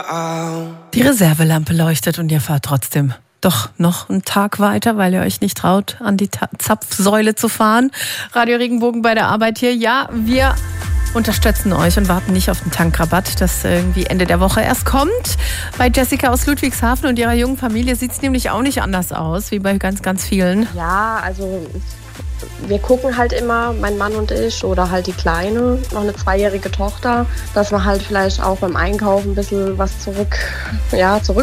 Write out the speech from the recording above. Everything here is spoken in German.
Die Reservelampe leuchtet und ihr fahrt trotzdem doch noch einen Tag weiter, weil ihr euch nicht traut, an die Zapfsäule zu fahren. Radio Regenbogen bei der Arbeit hier. Ja, wir unterstützen euch und warten nicht auf den Tankrabatt, das irgendwie Ende der Woche erst kommt. Bei Jessica aus Ludwigshafen und ihrer jungen Familie sieht es nämlich auch nicht anders aus, wie bei ganz, ganz vielen. Ja, also wir gucken halt immer, mein Mann und ich oder halt die Kleine, noch eine 2-jährige Tochter, dass wir halt vielleicht auch beim Einkaufen ein bisschen was zurück